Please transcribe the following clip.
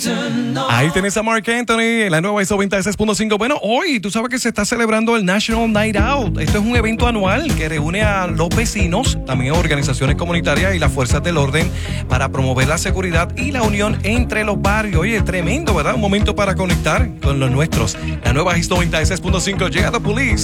Ahí tenés a Mark Anthony, la nueva ISO 96.5. Bueno, hoy tú sabes que se está celebrando el National Night Out. Esto es un evento anual que reúne a los vecinos, también a organizaciones comunitarias y las fuerzas del orden para promover la seguridad y la unión entre los barrios. Oye, tremendo, ¿verdad? Un momento para conectar con los nuestros. La nueva ISO 96.5 llega a The Police.